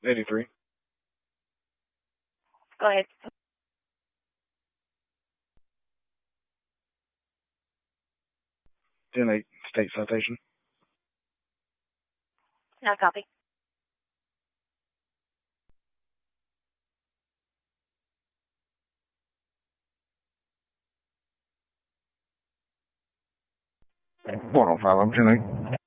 83. Go ahead. 10-8, state citation. Now copy. One on 5, I'm 10-8.